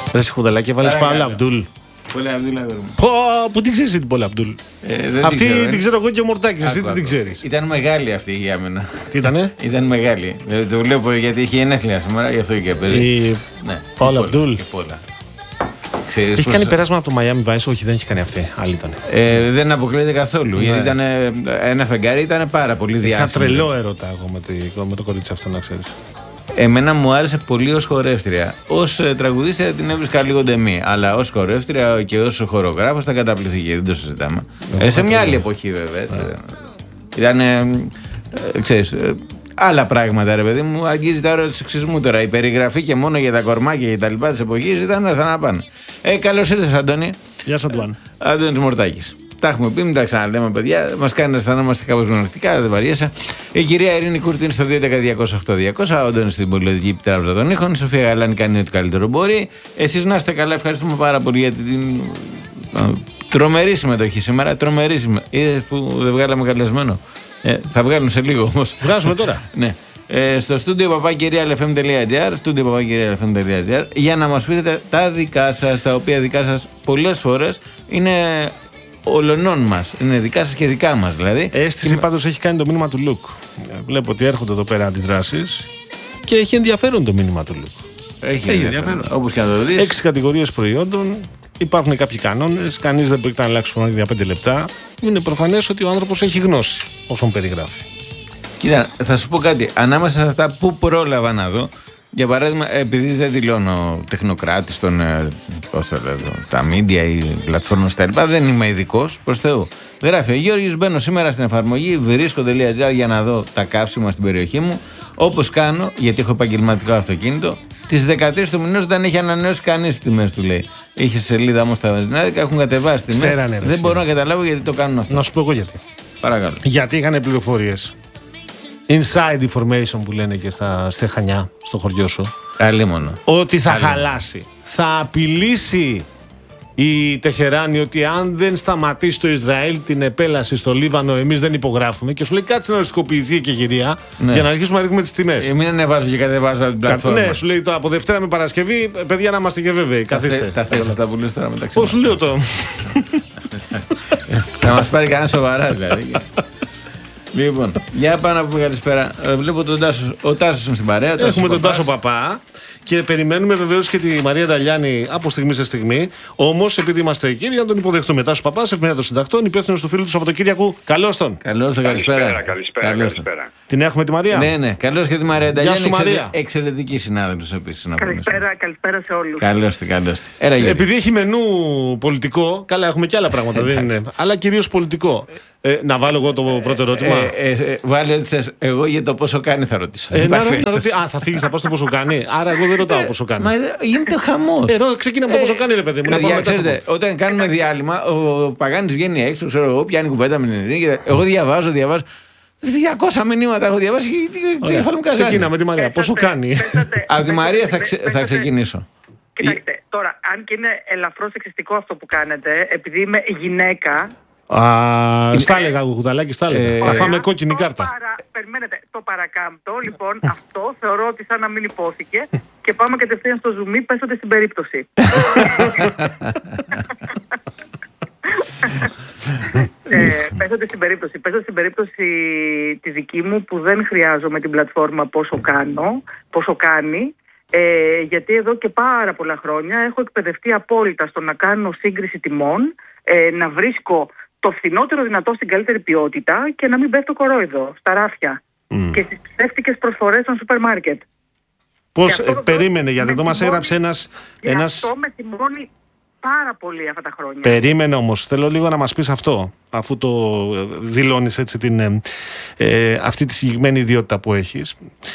Ρε Χουδαλάκη, έβαλες Παύλα Αμπτούλ. Πολλά Αμπτούλ. Πού την ξέρεις την Παύλα Αμπτούλ? Αυτή την ξέρω εγώ και ο Μορτάκης. Εσύ τι την ξέρεις? Ήταν μεγάλη αυτή για μένα. Τι ήτανε? Ήταν μεγάλη. Το βλέπω γιατί είχε γενέθλια σήμερα, γι' αυτό και παίζει. Η Παύλα Αμπτούλ. Έχει κάνει περάσμα από το Miami Vice? Όχι, δεν έχει κάνει αυτή. Άλλη ήταν. Δεν αποκλείεται καθόλου. Γιατί ήταν ένα φεγγάρι, ήταν πάρα πολύ διάσημο. Είχα τρελό έρωτα εγώ με το κορίτσι αυτό, να ξέρεις. Εμένα μου άρεσε πολύ ως χορεύτρια. Ως τραγουδίστρια την έβρισκα λίγο ντεμή. Αλλά ως χορεύτρια και ως χορογράφος ήταν καταπληκτική. Δεν το συζητάμε. Σε μια άλλη εποχή βέβαια. Ήταν. Ξέρεις. Άλλα πράγματα, ρε παιδί μου, αγγίζει τα ώρα του σεξισμού τώρα. Η περιγραφή και μόνο για τα κορμάκια και τα λοιπά της εποχής ήταν να πάνε. Καλώς ήρθες, Αντώνη. Γεια σου, Αντουάν. Αντώνης Μορτάκης. Τα έχουμε πει, μην τα ξαναλέμε, παιδιά. Μας κάνει να αισθανόμαστε κάπως μονακτικά, δεν βαριέσαι. Η κυρία Ειρήνη Κούρτη είναι στο 2.11.208.200. Ο Αντώνης στην πολιτική τράπεζα των ήχων. Η Σοφία Γαλάνη κάνει ό,τι καλύτερο μπορεί. Εσείς να είστε καλά, ευχαριστούμε πάρα πολύ για την τρομερή συμμετοχή σήμερα. Τρομερή συμμετοχή. Είδες που δεν βγάλαμε καλεσμένο. Θα βγάλουν σε λίγο όμως. Βγάζουμε τώρα. Ναι. Στο στούντιο papakirialfm.gr, για να μας πείτε τα δικά σας, τα οποία δικά σας πολλές φορές είναι ολονών μας. Είναι δικά σας και δικά μας δηλαδή. Αίσθηση πάντως έχει κάνει το μήνυμα του Look. Βλέπω ότι έρχονται εδώ πέρα αντιδράσεις και έχει ενδιαφέρον το μήνυμα του Look. Έχει ενδιαφέρον. Όπως και να το δεις. 6 κατηγορίες προϊόντων. Υπάρχουν κάποιοι κανόνες. Κανείς δεν πρόκειται να αλλάξει το για 5 λεπτά. Είναι προφανές ότι ο άνθρωπος έχει γνώση όσον περιγράφει. Κοίτα, θα σου πω κάτι. Ανάμεσα σε αυτά που πρόλαβα να δω, για παράδειγμα, επειδή δεν δηλώνω τεχνοκράτης τα media ή πλατφόρμες τα λοιπά, δεν είμαι ειδικός, προς Θεού. Γράφει ο Γιώργης, μπαίνω σήμερα στην εφαρμογή βρίσκω.gr για να δω τα καύσιμα στην περιοχή μου. Όπως κάνω, γιατί έχω επαγγελματικό αυτοκίνητο, τις 13 του μηνός δεν έχει ανανεώσει κανείς τις τιμές του, λέει. Είχε σελίδα όμως στα βενζινάδικα, έχουν κατεβάσει τιμές. Δεν μπορώ να καταλάβω γιατί το κάνουν αυτό. Να σου πω εγώ γιατί. Παρακαλώ. Γιατί είχαν πληροφορίες. Inside information που λένε και στα Χανιά, στο χωριό σου. Αλίμονο. Ότι θα χαλάσει. Θα απειλήσει η Τεχεράνη ότι αν δεν σταματήσει το Ισραήλ την επέλαση στο Λίβανο, εμείς δεν υπογράφουμε. Και σου λέει κάτσε να οριστικοποιηθεί και κυρία, για να αρχίσουμε να ρίχνουμε τις τιμές. Μην ανεβάζω και κατεβάζω την πλατφόρμα. Ναι, σου λέει τώρα από Δευτέρα με Παρασκευή, παιδιά να είμαστε και βέβαιοι. Καθίστε. Τα θες αυτά που λες τώρα μεταξύ μας. Πώς σου λέω το. Θα μας πάρει κανένα σοβαρά δηλαδή. Λοιπόν, για πάμε να πούμε καλησπέρα. Βλέπω τον Τάσο. Ο Τάσος είναι στην παρέα. Έχουμε τον Τάσο Παπά και περιμένουμε βεβαίως και τη Μαρία Νταλιάνη από στιγμή σε στιγμή. Όμως, επειδή είμαστε εκεί, για να τον υποδεχτούμε. Τάσο Παπά, εφημερίδα των συντακτών, υπεύθυνος του φίλου του Σαββατοκύριακου. Καλώς τον. Καλώς τον, καλησπέρα. Καλησπέρα. Την έχουμε τη Μαρία. Ναι. Καλώς και τη Μαρία Νταλιάνη. Μαρία. Εξαιρετική συνάδελφος επίσης. Καλησπέρα σε όλους. Καλώς την. Επειδή έχει μενού πολιτικό, καλά, έχουμε και άλλα πράγματα, δεν είναι. Αλλά κυρίως πολιτικό. Να βάλω εγώ το πρώτο ερώτημα. Βάλε ό,τι θες. Εγώ για το πόσο κάνει θα ρωτήσω. Θα φύγεις, θα πας το πόσο κάνει. Άρα εγώ δεν ρωτάω πόσο κάνει. Μα γίνεται χαμός. Εδώ ξεκινάμε το πόσο κάνει, ρε παιδί μου. Ξέρετε, όταν κάνουμε διάλειμμα, ο Παγάνης βγαίνει έξω, ξέρω εγώ, πιάνει κουβέντα με την Ειρήνη. Εγώ διαβάζω. 200 μηνύματα έχω διαβάσει και τι έφαλε μου καζάνι. Ξεκινάμε τη Μαρία. Πόσο κάνει. Από τη Μαρία θα ξεκινήσω. Κοιτάξτε, τώρα, αν και είναι ελαφρώς σεξιστικό αυτό που κάνετε, επειδή είμαι γυναίκα. Στα έλεγα, Γουταλάκη, στα έλεγα. Θα φάμε κόκκινη κάρτα. Περιμένετε, το παρακάμπτω. Λοιπόν, αυτό θεωρώ ότι σαν να μην υπόθηκε και πάμε κατευθείαν στο ζουμί, πέσατε στην περίπτωση. Πέσατε στην περίπτωση τη δική μου που δεν χρειάζομαι την πλατφόρμα πόσο κάνει. Γιατί εδώ και πάρα πολλά χρόνια έχω εκπαιδευτεί απόλυτα στο να κάνω σύγκριση τιμών, να βρίσκω το φθηνότερο δυνατό στην καλύτερη ποιότητα και να μην πέφτω κορόιδο στα ράφια και στις ψεύτικες προσφορές των σούπερ μάρκετ. Πώς περίμενε, γιατί εδώ μας έγραψε ένας... Αυτό με θυμώνει πάρα πολύ αυτά τα χρόνια. Περίμενε όμως, θέλω λίγο να μας πεις αυτό, αφού το δηλώνεις έτσι αυτή τη συγκεκριμένη ιδιότητα που έχεις.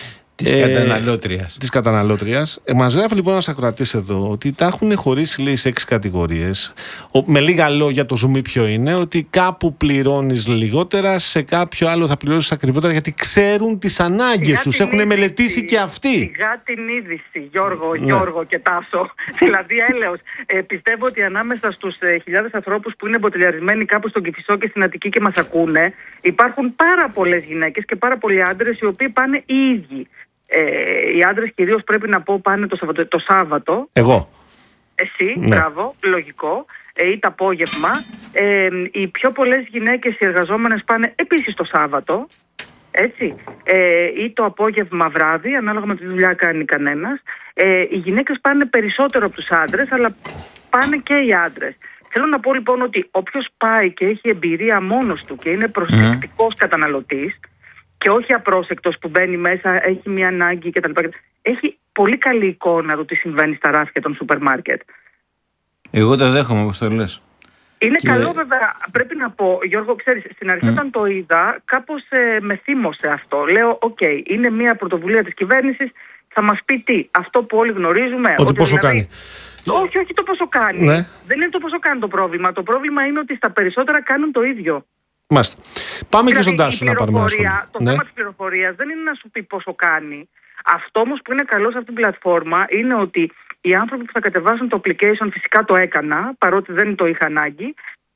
Της καταναλώτριας. Μας γράφει λοιπόν ένας ακροατής εδώ ότι τα έχουν χωρίσει, λέει, σε 6 κατηγορίες. Με λίγα λόγια το ζουμί ποιο είναι, ότι κάπου πληρώνεις λιγότερα, σε κάποιο άλλο θα πληρώσεις ακριβότερα, γιατί ξέρουν τις ανάγκες τους. Έχουν μελετήσει και αυτοί. Σιγά την είδηση, Γιώργο και Τάσο. Δηλαδή, έλεος. Πιστεύω ότι ανάμεσα στους χιλιάδες ανθρώπους που είναι μποτιλιαρισμένοι κάπου στον Κηφισό και στην Αττική και μας ακούνε, υπάρχουν πάρα πολλές γυναίκες και πάρα πολλοί άντρες οι οποίοι πάνε οι ίδιοι. Οι άντρες κυρίως, πρέπει να πω, πάνε το Σάββατο. Εγώ. Εσύ, μπράβο, λογικό. Ή το απόγευμα. Οι πιο πολλές γυναίκες οι εργαζόμενες πάνε επίσης το Σάββατο. Έτσι. Ή το απόγευμα βράδυ, ανάλογα με τη δουλειά κάνει κανένας. Οι γυναίκες πάνε περισσότερο από τους άντρες, αλλά πάνε και οι άντρες. Θέλω να πω λοιπόν ότι όποιος πάει και έχει εμπειρία μόνος του και είναι προσεκτικός καταναλωτής και όχι απρόσεκτος που μπαίνει μέσα, έχει μια ανάγκη κτλ. Έχει πολύ καλή εικόνα του τι συμβαίνει στα ράφια των σούπερ μάρκετ. Εγώ τα δέχομαι όπως το λες. Είναι καλό βέβαια, πρέπει να πω, Γιώργο, ξέρεις, στην αρχή όταν το είδα, κάπως με θύμωσε αυτό. Λέω, είναι μια πρωτοβουλία της κυβέρνησης, θα μας πει τι, αυτό που όλοι γνωρίζουμε. Ότι πόσο κάνει. Όχι το πόσο κάνει. Ναι. Δεν είναι το πόσο κάνει το πρόβλημα. Το πρόβλημα είναι ότι στα περισσότερα κάνουν το ίδιο. Μάλιστα. Πάμε και στον Τάσο να πάρουμε ένα σχόλιο. Το θέμα της πληροφορίας δεν είναι να σου πει πόσο κάνει. Αυτό όμως που είναι καλό σε αυτήν την πλατφόρμα είναι ότι οι άνθρωποι που θα κατεβάσουν το application, φυσικά το έκανα, παρότι δεν το είχα ανάγκη,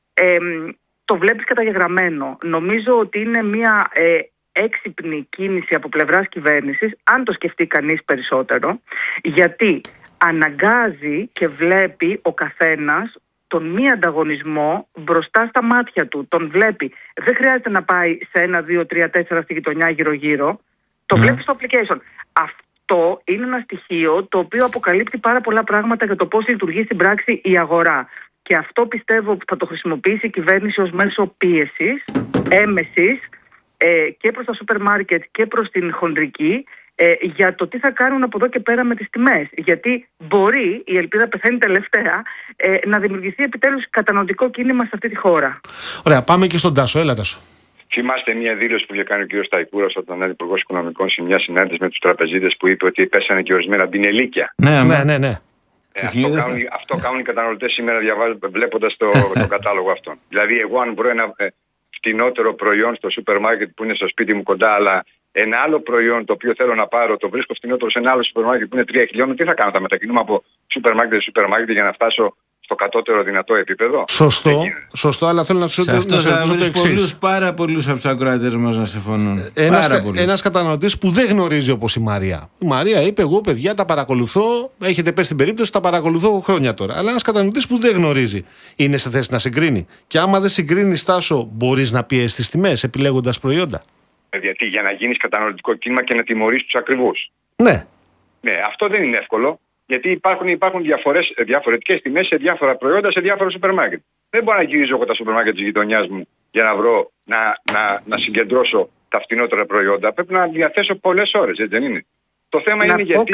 το βλέπεις καταγεγραμμένο. Νομίζω ότι είναι μια έξυπνη κίνηση από πλευράς κυβέρνησης, αν το σκεφτεί κανείς περισσότερο, γιατί αναγκάζει και βλέπει ο καθένας τον μη ανταγωνισμό μπροστά στα μάτια του. Τον βλέπει. Δεν χρειάζεται να πάει σε 1, 2, 3, 4 στη γειτονιά γύρω-γύρω. Το βλέπει στο application. Αυτό είναι ένα στοιχείο το οποίο αποκαλύπτει πάρα πολλά πράγματα για το πώς λειτουργεί στην πράξη η αγορά. Και αυτό πιστεύω που θα το χρησιμοποιήσει η κυβέρνηση ως μέσο πίεσης, έμεσης, και προς τα σούπερ μάρκετ και προς την χονδρική, για το τι θα κάνουν από εδώ και πέρα με τις τιμές. Γιατί μπορεί, η ελπίδα πεθαίνει τελευταία, να δημιουργηθεί επιτέλους καταναλωτικό κίνημα σε αυτή τη χώρα. Ωραία, πάμε και στον Τάσο. Έλα, Τάσο. Θυμάστε μια δήλωση που είχε κάνει ο κ. Σταϊκούρας όταν ήταν υπουργός Οικονομικών σε μια συνάντηση με τους τραπεζίτες που είπε ότι πέσανε και ορισμένα μπινελίκια. Ναι. Αυτό κάνουν οι καταναλωτές σήμερα βλέποντας το κατάλογο αυτόν. Δηλαδή, εγώ αν βρω ένα φτηνότερο προϊόν στο σούπερ μάρκετ που είναι στο σπίτι μου κοντά, αλλά ένα άλλο προϊόν το οποίο θέλω να πάρω το βρίσκω φτηνότερο σε ένα άλλο σούπερ μάρκετ που είναι 3 χιλιόμετρα, τι θα κάνω, θα μετακινούμε από σούπερ μάρκετ σε σούπερ μάρκετ για να φτάσω στο κατώτερο δυνατό επίπεδο. Σωστό, αλλά θέλω να σου ρωτήσω το εξής. Πάρα πολλούς από τους ακροατές μας να συμφωνούν. Ένας καταναλωτής που δεν γνωρίζει όπως η Μαρία. Η Μαρία είπε: εγώ, παιδιά, τα παρακολουθώ. Έχετε πέσει στην περίπτωση, τα παρακολουθώ χρόνια τώρα. Αλλά ένας καταναλωτής που δεν γνωρίζει είναι σε θέση να συγκρίνει. Και άμα δεν συγκρίνει, Τάσο, μπορείς να πιέσεις τις τιμές επιλέγοντας προϊόντα. Γιατί για να γίνεις καταναλωτικό κίνημα και να τιμωρείς τους ακριβούς. Ναι, αυτό δεν είναι εύκολο. Γιατί υπάρχουν διαφορετικές τιμές σε διάφορα προϊόντα σε διάφορα σούπερ μάρκετ. Δεν μπορώ να γυρίζω εγώ τα σούπερ μάρκετ της γειτονιάς μου για να βρω, να συγκεντρώσω τα φτηνότερα προϊόντα. Πρέπει να διαθέσω πολλές ώρες, έτσι δεν είναι. Το θέμα είναι γιατί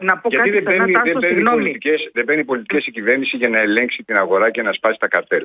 δεν μπαίνει πολιτικές η κυβέρνηση για να ελέγξει την αγορά και να σπάσει τα καρτέλ.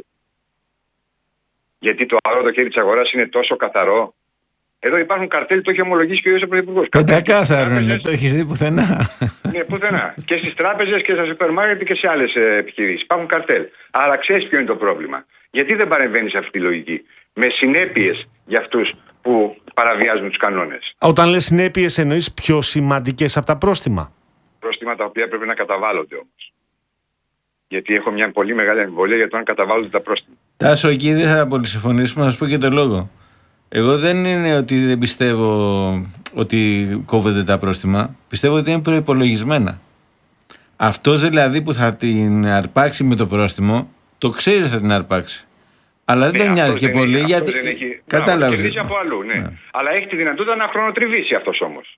Γιατί το άλλο το χέρι της αγοράς είναι τόσο καθαρό. Εδώ υπάρχουν καρτέλ, το έχει ομολογήσει και ο ίδιος ο Πρωθυπουργός. Πεντακάθαρο είναι, το έχεις δει πουθενά. Ναι, πουθενά. Και στις τράπεζες και στα σούπερ μάρκετ και σε άλλες επιχειρήσεις. Υπάρχουν καρτέλ. Αλλά ξέρεις ποιο είναι το πρόβλημα. Γιατί δεν παρεμβαίνει σε αυτή τη λογική. Με συνέπειες για αυτούς που παραβιάζουν τους κανόνες. Όταν λες συνέπειες, εννοείς πιο σημαντικές από τα πρόστιμα. Πρόστιμα τα οποία πρέπει να καταβάλλονται όμως. Γιατί έχω μια πολύ μεγάλη αμφιβολία για το αν καταβάλλονται τα πρόστιμα. Τάσο, εκεί δεν θα πολύ συμφωνήσουμε, να σου πω και το λόγο. Εγώ δεν είναι ότι δεν πιστεύω ότι κόβονται τα πρόστιμα. Πιστεύω ότι είναι προϋπολογισμένα. Αυτός δηλαδή που θα την αρπάξει με το πρόστιμο, το ξέρει ότι θα την αρπάξει. Αλλά δεν τον νοιάζει και πολύ γιατί. Κατάλαβε. Κερδίζει από αλλού, ναι. Αλλά έχει τη δυνατότητα να χρονοτριβήσει αυτός όμως.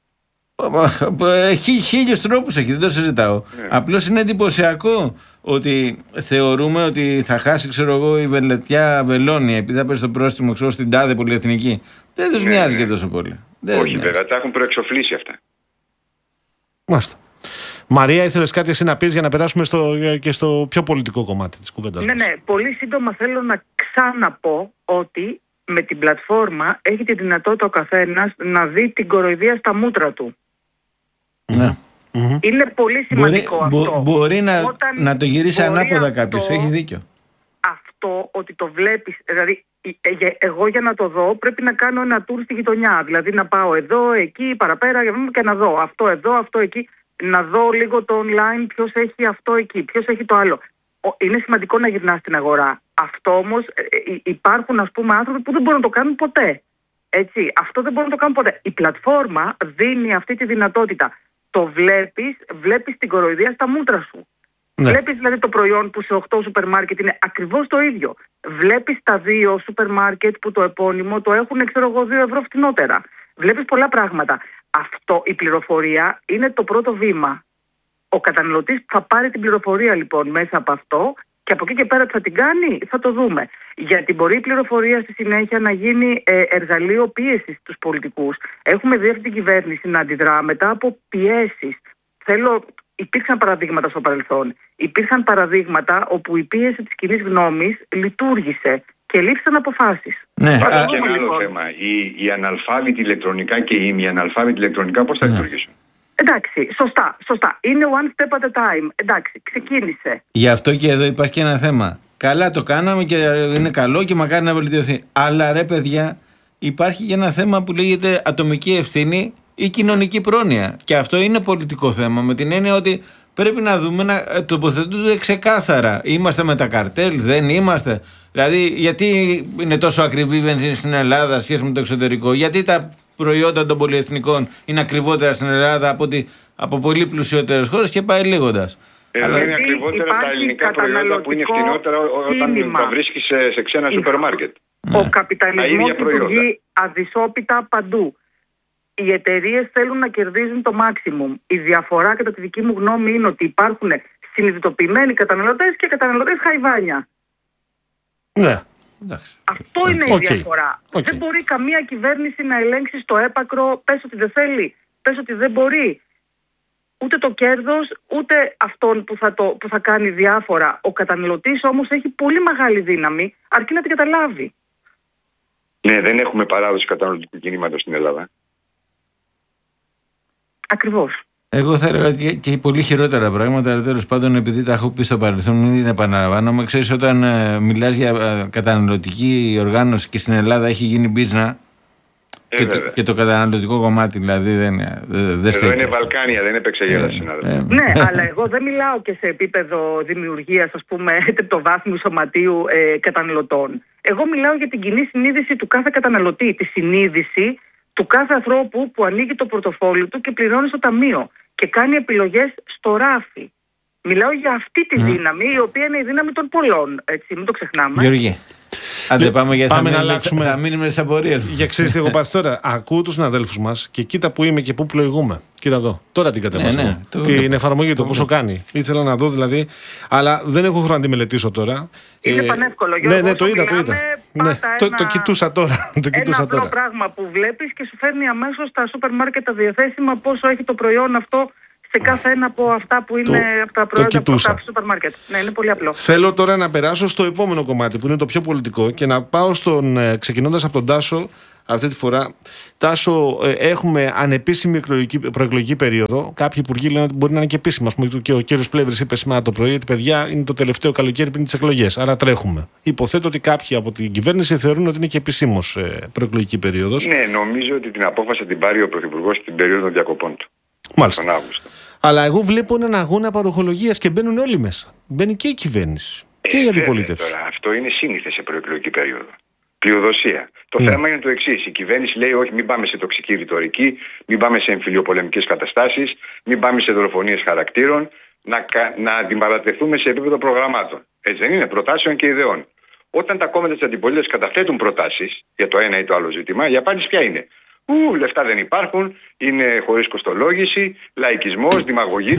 Χίλιους τρόπους έχει, δεν το συζητάω. Απλώς είναι εντυπωσιακό ότι θεωρούμε ότι θα χάσει, η Βελετιά Βελώνια επειδή θα πέσει το πρόστιμο στην τάδε πολυεθνική. Δεν τους νοιάζει και τόσο πολύ. Όχι, βέβαια, τα έχουν προεξοφλήσει αυτά. Μάλιστα. Μαρία, ήθελες κάτι εσύ να πεις για να περάσουμε και στο πιο πολιτικό κομμάτι της κουβέντας μας? Ναι, πολύ σύντομα θέλω να ξαναπώ ότι με την πλατφόρμα έχει τη δυνατότητα ο καθένας να δει την κοροϊδία στα μούτρα του. Ναι. Είναι πολύ σημαντικό αυτό. Μπορεί να το γυρίσει ανάποδα κάποιος, έχει δίκιο. Αυτό ότι το βλέπεις, δηλαδή εγώ για να το δω πρέπει να κάνω ένα tour στη γειτονιά. Δηλαδή να πάω εδώ, εκεί, παραπέρα και να δω αυτό εδώ, αυτό εκεί. Να δω λίγο το online ποιος έχει αυτό εκεί, ποιος έχει το άλλο. Είναι σημαντικό να γυρνάς στην αγορά. Αυτό όμως υπάρχουν άνθρωποι που δεν μπορούν να το κάνουν ποτέ. Έτσι, αυτό δεν μπορούν να το κάνουν ποτέ. Η πλατφόρμα δίνει αυτή τη δυνατότητα. Το βλέπεις την κοροϊδία στα μούτρα σου. Ναι. Βλέπεις δηλαδή το προϊόν που σε 8 σούπερ μάρκετ είναι ακριβώς το ίδιο. Βλέπεις τα 2 σούπερ μάρκετ που το επώνυμο το έχουν, ξέρω εγώ, 2 ευρώ φτηνότερα. Βλέπεις πολλά πράγματα. Αυτό, η πληροφορία είναι το πρώτο βήμα. Ο καταναλωτής θα πάρει την πληροφορία λοιπόν μέσα από αυτό και από εκεί και πέρα τι θα την κάνει, θα το δούμε. Γιατί μπορεί η πληροφορία στη συνέχεια να γίνει εργαλείο πίεσης στους πολιτικούς. Έχουμε δει αυτή την κυβέρνηση να αντιδρά μετά από πιέσεις. Υπήρξαν παραδείγματα στο παρελθόν. Υπήρχαν παραδείγματα όπου η πίεση της κοινής γνώμης λειτουργήσε και λήφθησαν αποφάσεις. Ναι, και ένα άλλο θέμα. Οι αναλφάβητοι ηλεκτρονικά και οι ημιαναλφάβητοι ηλεκτρονικά πώς θα λειτουργήσουν? Εντάξει, σωστά. Είναι one step at a time. Εντάξει, ξεκίνησε. Γι' αυτό και εδώ υπάρχει και ένα θέμα. Καλά το κάναμε και είναι καλό και μακάρι να βελτιωθεί. Αλλά ρε παιδιά, υπάρχει και ένα θέμα που λέγεται ατομική ευθύνη ή κοινωνική πρόνοια. Και αυτό είναι πολιτικό θέμα, με την έννοια ότι πρέπει να δούμε να τοποθετούνται ξεκάθαρα. Είμαστε με τα καρτέλ, δεν είμαστε? Δηλαδή, γιατί είναι τόσο ακριβή η βενζίνη στην Ελλάδα σχέση με το εξωτερικό? Γιατί τα προϊόντα των πολυεθνικών είναι ακριβότερα στην Ελλάδα από πολύ πλουσιότερες χώρες και πάει λέγοντας? Εδώ είναι ακριβότερα τα ελληνικά προϊόντα που είναι φτηνότερα όταν τα βρίσκεις σε ξένα σούπερ μάρκετ. Ο καπιταλισμός λειτουργεί αδυσόπιτα παντού. Οι εταιρείες θέλουν να κερδίζουν το maximum. Η διαφορά, κατά τη δική μου γνώμη, είναι ότι υπάρχουν συνειδητοποιημένοι καταναλωτές και καταναλωτές χαϊβάνια. Ναι. Αυτό είναι η διαφορά. Δεν μπορεί καμία κυβέρνηση να ελέγξει στο έπακρο, πες ότι δεν θέλει, πες ότι δεν μπορεί. Ούτε το κέρδος, ούτε αυτόν που θα κάνει διάφορα. Ο καταναλωτής όμως έχει πολύ μεγάλη δύναμη, αρκεί να την καταλάβει. Ναι, δεν έχουμε παράδοση καταναλωτικού κινήματος στην Ελλάδα. Ακριβώς. Εγώ θα έλεγα και πολύ χειρότερα πράγματα, αλλά τέλος πάντων, επειδή τα έχω πει στο παρελθόν, μην την επαναλαμβάνομαι. Ξέρεις, όταν μιλάς για καταναλωτική οργάνωση και στην Ελλάδα έχει γίνει μπίζνα και το καταναλωτικό κομμάτι, δηλαδή δεν στέκει. Εδώ είναι Βαλκάνια, δεν έπαιξε γέλαση. Ναι, αλλά εγώ δεν μιλάω και σε επίπεδο δημιουργίας, ας πούμε, τριτοβάθμιου σωματείου καταναλωτών. Εγώ μιλάω για την κοινή συνείδηση του κάθε καταναλωτή, τη συνείδηση του κάθε ανθρώπου που ανοίγει το πορτοφόλι του και πληρώνει στο ταμείο και κάνει επιλογές στο ράφι. Μιλάω για αυτή τη δύναμη, η οποία είναι η δύναμη των πολλών. Έτσι, μην το ξεχνάμε. Γεωργή, άντε πάμε, γιατί θα μείνουμε στις απορίες. Για ξέρεις τι έχω πάθει τώρα? Ακούω τους συναδέλφους μας και κοίτα που είμαι και πού πλοηγούμε. Κοίτα εδώ. Τώρα την κατέβασα. Την εφαρμογή, το πόσο κάνει. Ήθελα να δω δηλαδή. Αλλά δεν έχω χρόνο να τη μελετήσω τώρα. Είναι πανεύκολο. Γιώργο, ναι, το είδα. Ναι, το κοιτούσα τώρα. Ένα απλό πράγμα που βλέπεις και σου φέρνει αμέσως στα σούπερ μάρκετ τα διαθέσιμα πόσο έχει το προϊόν αυτό σε κάθε ένα από αυτά που είναι από τα προϊόντα από τα σούπερ μάρκετ. Ναι, είναι πολύ απλό. Θέλω τώρα να περάσω στο επόμενο κομμάτι που είναι το πιο πολιτικό και να πάω ξεκινώντας από τον Τάσο. Αυτή τη φορά, Τάσο, έχουμε ανεπίσημη προεκλογική περίοδο. Κάποιοι υπουργοί λένε ότι μπορεί να είναι και επίσημα. Και ο κύριος Πλεύρης είπε σήμερα το πρωί ότι παιδιά είναι το τελευταίο καλοκαίρι πριν τις εκλογές. Άρα τρέχουμε. Υποθέτω ότι κάποιοι από την κυβέρνηση θεωρούν ότι είναι και επισήμως προεκλογική περίοδος. Ναι, νομίζω ότι την απόφαση θα την πάρει ο Πρωθυπουργός στην περίοδο των διακοπών του. Μάλιστα. Τον Αύγουστο. Αλλά εγώ βλέπω έναν αγώνα παροχολογίας και μπαίνουν όλοι μέσα. Μπαίνει και η κυβέρνηση και η αντιπολίτευση. Αυτό είναι σύνηθε σε προεκλογική περίοδο. Πλειοδοσία. Το θέμα είναι το εξής. Η κυβέρνηση λέει: όχι, μην πάμε σε τοξική ρητορική, μην πάμε σε εμφυλιοπολεμικές καταστάσεις, μην πάμε σε δολοφονίες χαρακτήρων, να αντιπαρατεθούμε σε επίπεδο προγραμμάτων. Έτσι δεν είναι? Προτάσεων και ιδεών. Όταν τα κόμματα της αντιπολίτευσης καταθέτουν προτάσεις για το ένα ή το άλλο ζήτημα, η απάντηση ποια είναι? Λεφτά δεν υπάρχουν, είναι χωρίς κοστολόγηση, λαϊκισμός, δημαγωγή,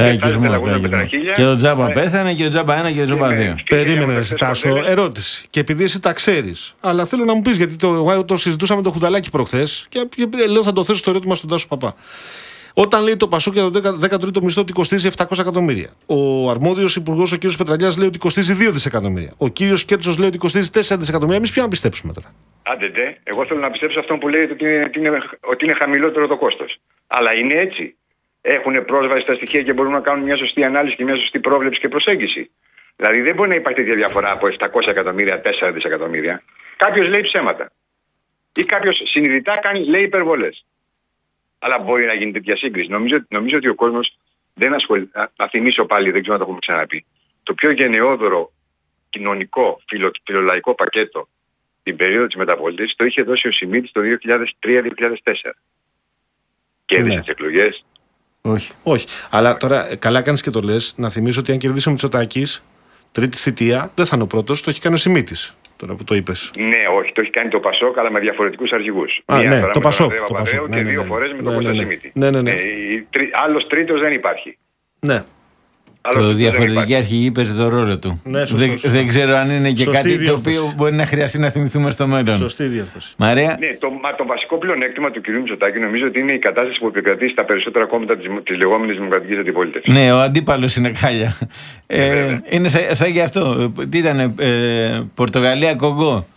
και ο Τζάμπα πέθανε και ο Τζάμπα 1 και ο Τζάμπα 2. Περίμενε, Τάσο, ερώτηση. Και επειδή εσύ τα ξέρεις, αλλά θέλω να μου πεις, γιατί το συζητούσαμε το Χουδαλάκι προχθές και λέω θα το θέσω στο ερώτημα στον Τάσο Παπά. Όταν λέει το Πασόκ για το 13ο μισθό ότι κοστίζει 700 εκατομμύρια. Ο αρμόδιος υπουργός, ο κ. Πετραλιάς, λέει ότι κοστίζει 2 δισεκατομμύρια. Ο κ. Κέρτσος λέει ότι κοστίζει 4 δισεκατομμύρια. Εμείς ποιο να πιστέψουμε τώρα? Άντε, εγώ θέλω να πιστέψω αυτόν που λέει ότι είναι χαμηλότερο το κόστος. Αλλά είναι έτσι? Έχουν πρόσβαση στα στοιχεία και μπορούν να κάνουν μια σωστή ανάλυση και μια σωστή πρόβλεψη και προσέγγιση? Δηλαδή δεν μπορεί να υπάρχει τέτοια διαφορά από 700 εκατομμύρια, 4 δισεκατομμύρια. Κάποιος λέει ψέματα. Ή κάποιος συνειδητά λέει υπερβολές. Αλλά μπορεί να γίνει τέτοια σύγκριση. Νομίζω ότι ο κόσμος δεν ασχολείται. Να θυμίσω πάλι, δεν ξέρω αν το έχουμε ξαναπεί. Το πιο γενναιόδωρο κοινωνικό, φιλολαϊκό πακέτο την περίοδο της μεταπολίτευσης το είχε δώσει ο Σιμίτης το 2003-2004. Κέρδισε τις εκλογές, Όχι. Αλλά τώρα καλά κάνεις και το λες. Να θυμίσω ότι αν κερδίσει ο Μητσοτάκης, τρίτη θητεία, δεν θα είναι ο πρώτος, το έχει κάνει ο Σιμίτης. Τώρα που το είπες. Ναι, όχι, το έχει κάνει το Πασόκ, αλλά με διαφορετικούς αρχηγούς. Ναι, το Πασόκ. Και δύο φορές με τον Κώστα Σιμίτη. Ναι. Άλλος τρίτος δεν υπάρχει. Ναι. Το διαφορετική αρχηγή παίζει το ρόλο του. Ναι, δεν ξέρω αν είναι και σωστή κάτι διόρθωση. το οποίο μπορεί να χρειαστεί να θυμηθούμε στο μέλλον. Σωστή διόρθωση. Μαρία. Ναι, το βασικό πλεονέκτημα του κ. Μητσοτάκη νομίζω ότι είναι η κατάσταση που επικρατεί στα περισσότερα κόμματα της λεγόμενης δημοκρατικής αντιπολίτευσης. Ναι, ο αντίπαλος είναι χάλια. Είναι σαν και αυτό. Τι ήταν, Πορτογαλία Κογκό.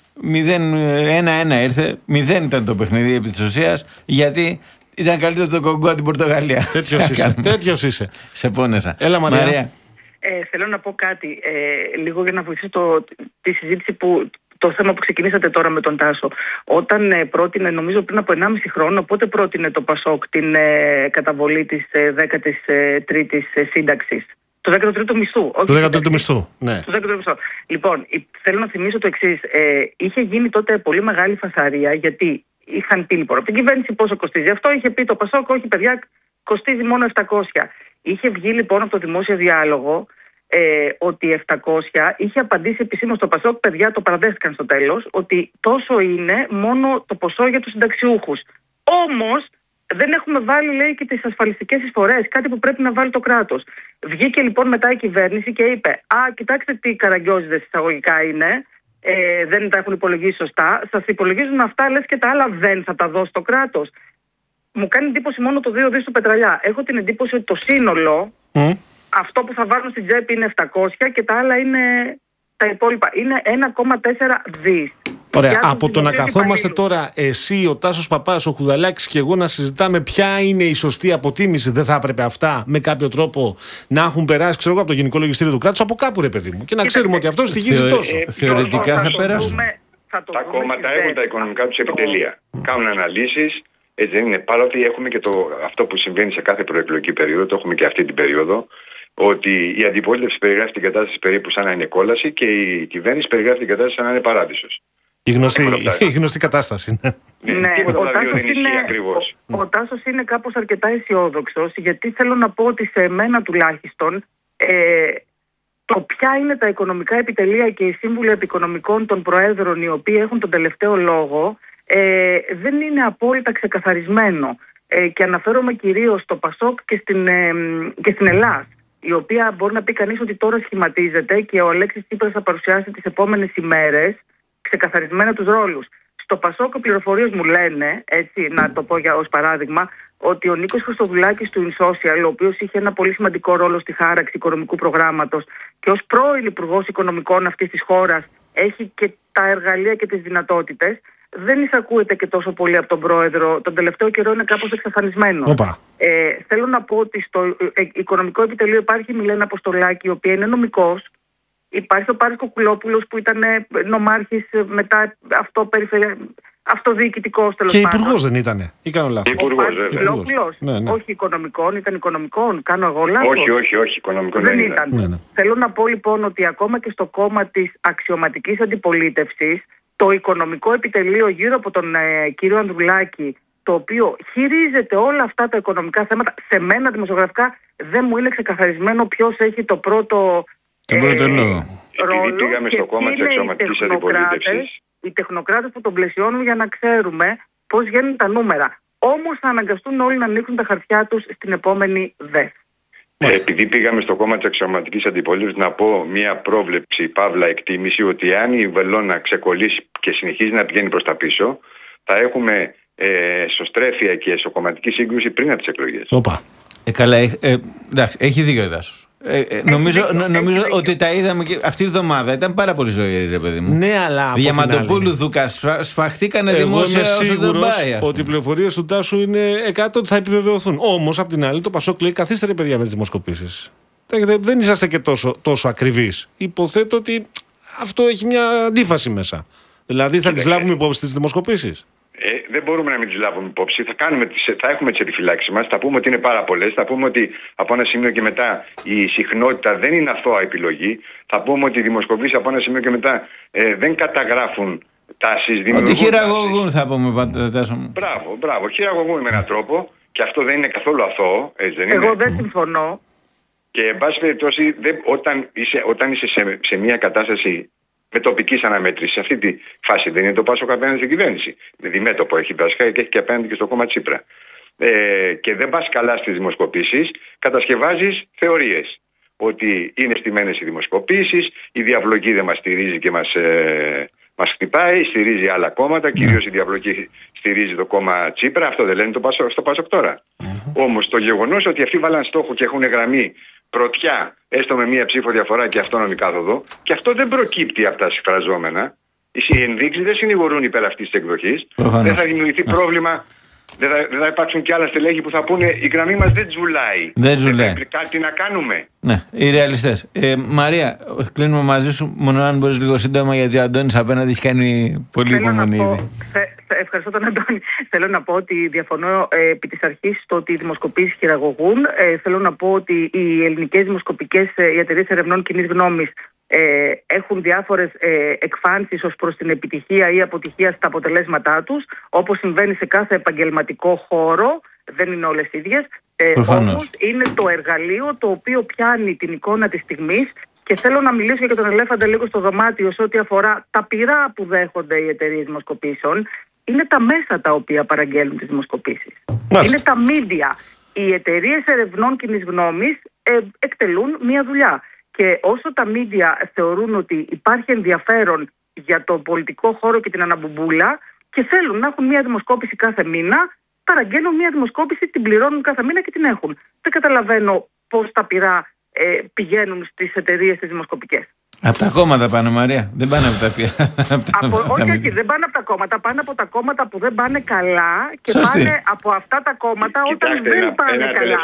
1-1 ήρθε. 0 ήταν το παιχνίδι επί της ουσίας. Γιατί ήταν καλύτερο το Κογκό από την Πορτογαλία. Τέτοιος είσαι. Σε πόνεσα. Έλα, Μαρία. Θέλω να πω κάτι λίγο για να βοηθήσω τη συζήτηση το θέμα που ξεκινήσατε τώρα με τον Τάσο. Όταν πρότεινε, νομίζω πριν από 1,5 χρόνο, πότε πρότεινε το Πασόκ την καταβολή της 13ης σύνταξης. Το 13ο μισθού. Το 13ο μισθού, ναι. Το 13ο μισθού. Λοιπόν, θέλω να θυμίσω το εξής. Είχε γίνει τότε πολύ μεγάλη φασαρία, γιατί είχαν πει λοιπόν από την κυβέρνηση πόσο κοστίζει αυτό. Είχε πει το Πασόκ, όχι παιδιά, κοστίζει μόνο 700. Είχε βγει λοιπόν από το δημόσιο διάλογο ότι 700, είχε απαντήσει επισήμως το Πασόκ, παιδιά το παραδέχτηκαν στο τέλος, ότι τόσο είναι μόνο το ποσό για τους συνταξιούχους. Όμως δεν έχουμε βάλει, λέει, και τις ασφαλιστικές εισφορές, κάτι που πρέπει να βάλει το κράτος. Βγήκε λοιπόν μετά η κυβέρνηση και είπε: κοιτάξτε τι καραγκιόζιδες εισαγωγικά είναι, δεν τα έχουν υπολογίσει σωστά. Σας υπολογίζουν αυτά, λες, και τα άλλα δεν θα τα δώσει το κράτος. Μου κάνει εντύπωση μόνο το 2 δις του Πετραλιά. Έχω την εντύπωση ότι το σύνολο, αυτό που θα βάλουν στην τσέπη είναι 700 και τα άλλα είναι τα υπόλοιπα. Είναι 1,4 δις. Ωραία. Από το να καθόμαστε τώρα εσύ, ο Τάσος Παπάς, ο Χουδαλάκης και εγώ να συζητάμε ποια είναι η σωστή αποτίμηση, δεν θα έπρεπε αυτά με κάποιο τρόπο να έχουν περάσει, ξέρω εγώ, από το Γενικό Λογιστήριο του Κράτους, από κάπου, ρε παιδί μου, και να ξέρουμε ότι αυτό στοιχίζει τόσο. Θεωρητικά θα περάσουν. Τα κόμματα έχουν τα οικονομικά τους επιτελεία. Κάνουν αναλύσεις. Έτσι δεν είναι. Παρότι έχουμε και αυτό που συμβαίνει σε κάθε προεκλογική περίοδο, το έχουμε και αυτή την περίοδο, ότι η αντιπολίτευση περιγράφει την κατάσταση περίπου σαν να είναι κόλαση και η κυβέρνηση περιγράφει την κατάσταση σαν να είναι παράδεισος. Η γνωστή κατάσταση. Ναι, ο Τάσος είναι κάπως αρκετά αισιόδοξος, γιατί θέλω να πω ότι σε μένα τουλάχιστον το ποια είναι τα οικονομικά επιτελεία και οι σύμβουλοι επικονομικών των προέδρων οι οποίοι έχουν τον τελευταίο λόγο δεν είναι απόλυτα ξεκαθαρισμένο. Και αναφέρομαι κυρίως στο Πασόκ και στην Ελλάδα, η οποία μπορεί να πει κανείς ότι τώρα σχηματίζεται και ο Αλέξης Τσίπρας θα παρουσιάσει τις επόμενες ημέρες ξεκαθαρισμένα τους ρόλους. Στο Πασόκ οι πληροφορίες μου λένε, έτσι να το πω ως παράδειγμα, ότι ο Νίκος Χριστοδουλάκης του InSocial, ο οποίος είχε ένα πολύ σημαντικό ρόλο στη χάραξη οικονομικού προγράμματος και ως πρώην Υπουργός Οικονομικών αυτής της χώρας έχει και τα εργαλεία και τις δυνατότητες, δεν εισακούεται και τόσο πολύ από τον πρόεδρο. Τον τελευταίο καιρό είναι κάπως εξαφανισμένο. Θέλω να πω ότι στο οικονομικό επιτελείο υπάρχει η Μιλένα Αποστολάκη, η οποία είναι νομικός. Υπάρχει ο Πάρης Κοκκουλόπουλος που ήταν νομάρχης, μετά αυτοδιοικητικός, τέλος πάντων. Και υπουργός δεν ήτανε, ή κάνω λάθος? Υπουργός, ναι. Όχι οικονομικών, ήταν οικονομικών. Κάνω εγώ λάθος? Όχι, οικονομικών δεν ήταν. Ναι. Θέλω να πω λοιπόν ότι ακόμα και στο κόμμα της αξιωματικής αντιπολίτευσης, το οικονομικό επιτελείο γύρω από τον κύριο Ανδρουλάκη, το οποίο χειρίζεται όλα αυτά τα οικονομικά θέματα, σε μένα δημοσιογραφικά δεν μου είναι ξεκαθαρισμένο ποιος έχει το πρώτο λόγο. Επειδή πήγαμε στο κόμμα της αξιωματικής αντιπολίτευσης, οι τεχνοκράτες που τον πλαισιώνουν για να ξέρουμε πώς βγαίνουν τα νούμερα. Όμως θα αναγκαστούν όλοι να ανοίξουν τα χαρτιά τους στην επόμενη ΔΕΘ. Επειδή πήγαμε στο κόμμα της αξιωματικής αντιπολίτευσης, να πω μια πρόβλεψη, παύλα εκτίμηση, ότι αν η Βελόνα ξεκολλήσει και συνεχίζει να πηγαίνει προς τα πίσω, θα έχουμε εσωστρέφεια και εσωκομματική σύγκρουση πριν από τις εκλογές. Καλά, εντάξει, έχει δίκιο ο Τάσος. Νομίζω ότι τα είδαμε και αυτή τη βδομάδα. Ήταν πάρα πολύ ζωηρή, ρε παιδί μου. Ναι, αλλά. Διαμαντοπούλου, Δούκα, σφαχτήκανε δημόσια όσο δεν πάει. Ότι οι πληροφορίες του Τάσου είναι 100 ότι θα επιβεβαιωθούν. Όμως, απ' την άλλη, το Πασόκ λέει: καθίστε, ρε παιδιά, με τις δημοσκοπήσεις. Δεν είσαστε και τόσο ακριβείς. Υποθέτω ότι αυτό έχει μια αντίφαση μέσα. Δηλαδή, θα τις λάβουμε υπόψη τις δημοσκοπήσεις? Δεν μπορούμε να μην τις λάβουμε υπόψη. Θα έχουμε τις επιφυλάξεις μας. Θα πούμε ότι είναι πάρα πολλές. Θα πούμε ότι από ένα σημείο και μετά η συχνότητα δεν είναι αθώα επιλογή. Θα πούμε ότι οι δημοσκοπήσεις από ένα σημείο και μετά δεν καταγράφουν τάσεις. Ότι χειραγωγούν, θα πούμε, Τάσο μου. Μπράβο. Χειραγωγούν με έναν τρόπο Και αυτό δεν είναι καθόλου αθώο, έτσι δεν είναι? Εγώ δεν συμφωνώ. Και εν πάση περιπτώσει, όταν είσαι σε μια κατάσταση με τοπική αναμέτρηση, σε αυτή τη φάση δεν είναι το Πάσοκ απέναντι στην κυβέρνηση. Διμέτωπο έχει βασικά και έχει και απέναντι και στο κόμμα Τσίπρα. Και δεν πας καλά στις δημοσκοπήσεις, κατασκευάζεις θεωρίες. Ότι είναι στημένες οι δημοσκοπήσεις, η διαβλογή δεν μας στηρίζει και μας χτυπάει, στηρίζει άλλα κόμματα, κυρίως η διαβλογή στηρίζει το κόμμα Τσίπρα. Αυτό δεν λένε στο Πάσοκ τώρα. Όμως το γεγονός ότι αυτοί βάλαν στόχο και έχουν γραμμή πρωτιά, έστω με μία ψήφο διαφορά και αυτόνομη κάθοδο, και αυτό δεν προκύπτει από τα συμφραζόμενα. Οι ενδείξεις δεν συνηγορούν υπέρ αυτής της εκδοχής. Δεν θα δημιουργηθεί πρόβλημα. Δεν θα υπάρξουν και άλλα στελέχη που θα πούνε η γραμμή μας δεν τζουλάει. Δεν πρέπει κάτι να κάνουμε. Ναι, οι ρεαλιστές. Μαρία, κλείνουμε μαζί σου. Μόνο αν μπορείς λίγο σύντομα, γιατί ο Αντώνης απέναντι έχει κάνει πολύ υπομονή ήδη. Ευχαριστώ τον Αντώνη. Θέλω να πω ότι διαφωνώ επί της αρχής στο ότι οι δημοσκοπήσεις χειραγωγούν. Θέλω να πω ότι οι ελληνικές δημοσκοπικές εταιρείες ερευνών κοινής γνώμης έχουν διάφορες εκφάνσεις ως προς την επιτυχία ή αποτυχία στα αποτελέσματά τους, όπως συμβαίνει σε κάθε επαγγελματικό χώρο. Δεν είναι όλες ίδιες. Όμως είναι το εργαλείο το οποίο πιάνει την εικόνα της στιγμής. Και θέλω να μιλήσω για τον ελέφαντα λίγο στο δωμάτιο σε ό,τι αφορά τα πυρά που δέχονται οι εταιρείες δημοσκοπήσεων. Είναι τα μέσα τα οποία παραγγέλνουν τις δημοσκοπήσεις. Είναι τα media. Οι εταιρείες ερευνών κοινής γνώμης εκτελούν μία δουλειά. Και όσο τα media θεωρούν ότι υπάρχει ενδιαφέρον για το πολιτικό χώρο και την αναμπουμπούλα και θέλουν να έχουν μία δημοσκόπηση κάθε μήνα, παραγγέλνουν μία δημοσκόπηση, την πληρώνουν κάθε μήνα και την έχουν. Δεν καταλαβαίνω πώς τα πυρά πηγαίνουν στις εταιρείες τις δημοσκοπικές. Από τα κόμματα πάνε, Μαρία. Δεν πάνε από τα πυρά. Όχι, δεν πάνε από τα κόμματα. Πάνε από τα κόμματα που δεν πάνε καλά και πάνε από αυτά τα κόμματα όταν δεν πάνε καλά.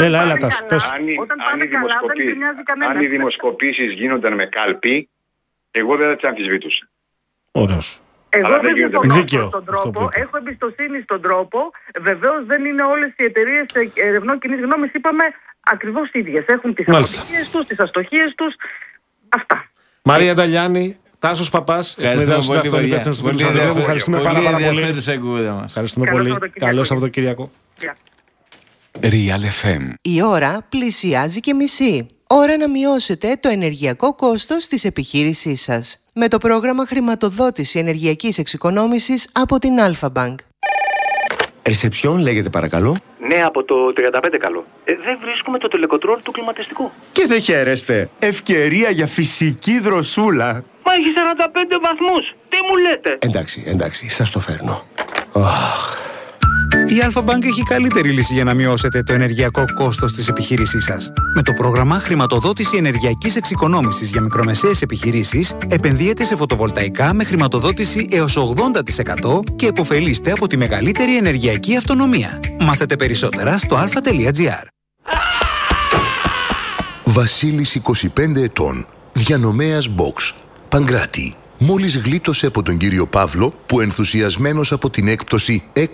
Αν οι δημοσκοπήσεις γίνονταν με κάλπη, εγώ δεν θα τις αμφισβητούσα. Ωραίος. Εγώ δεν συμφωνώ στον τρόπο. Έχω εμπιστοσύνη στον τρόπο. Βεβαίως δεν είναι όλες οι εταιρείες ερευνών κοινής γνώμης, είπαμε, ακριβώς ίδιες. Έχουν τις αποτυχίες τους, τις αστοχίες τους. Αυτά. Μαρία Νταλιάννη, Τάσος Παπάς. Ευχαριστούμε πολύ. Ευχαριστούμε πάρα πολύ. Ευχαριστούμε πολύ. Καλό Σαββατοκύριακο. Real FM. Η ώρα πλησιάζει και μισή. Ώρα να μειώσετε το ενεργειακό κόστος της επιχείρησής σας με το πρόγραμμα χρηματοδότηση ενεργειακής εξοικονόμησης από την Alpha Bank. Ρεσεψιόν λέγεται παρακαλώ. Ναι, από το 35 καλό. Δεν βρίσκουμε το τελεκοτρόλ του κλιματιστικού. Και δεν χαίρεστε. Ευκαιρία για φυσική δροσούλα. Μα έχει 45 βαθμούς. Τι μου λέτε? Εντάξει, σας το φέρνω. Η Alpha Bank έχει καλύτερη λύση για να μειώσετε το ενεργειακό κόστος της επιχείρησής σας. Με το πρόγραμμα χρηματοδότηση ενεργειακής εξοικονόμησης για μικρομεσαίες επιχειρήσεις, επενδύετε σε φωτοβολταϊκά με χρηματοδότηση έως 80% και επωφελείστε από τη μεγαλύτερη ενεργειακή αυτονομία. Μάθετε περισσότερα στο alpha.gr. Βασίλης, 25 ετών, διανομέας box, Παγκράτη. Μόλις γλίτωσε από τον κύριο Παύλο που ενθουσιασμένος από την έκπτωση 6